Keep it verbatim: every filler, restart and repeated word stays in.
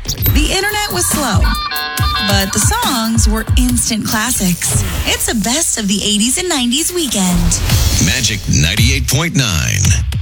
The internet was slow, but the songs were instant classics. It's a best of the eighties and nineties weekend. Magic ninety-eight point nine.